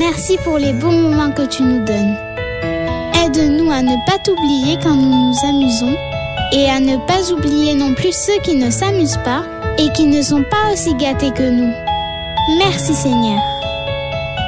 Merci pour les bons moments que tu nous donnes. Aide-nous à ne pas t'oublier quand nous nous amusons et à ne pas oublier non plus ceux qui ne s'amusent pas et qui ne sont pas aussi gâtés que nous. Merci Seigneur.